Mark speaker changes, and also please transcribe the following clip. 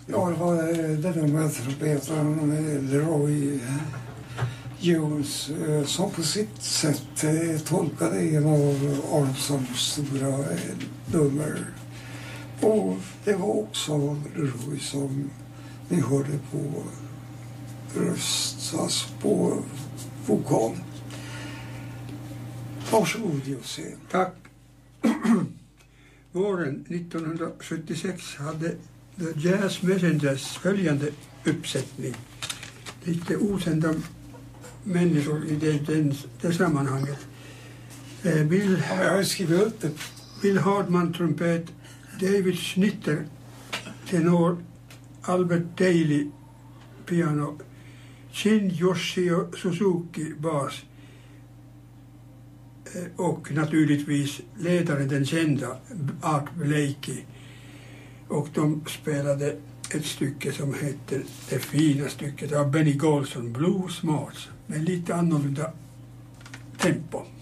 Speaker 1: Ja, det var den med trumpeten Leroy Jones som på sitt sätt tolkade en av Armstrongs stora nummer. Och det var också Leroy som ni hörde på röst, alltså på vokal. Varsågod Josef.
Speaker 2: Tack. Våren 1976 hade The Jazz Messengers följande uppsättning. Lite okända människor i det sammanhanget.
Speaker 1: Jag har skrivit upp det.
Speaker 2: Bill Hardman trumpet, David Schnitter tenor, Albert Daly piano, Shin Yoshio Suzuki bas och naturligtvis ledaren, den kända Art Blakey. Och de spelade ett stycke som heter det fina stycket av Benny Golson, Blues March, med lite annorlunda tempo.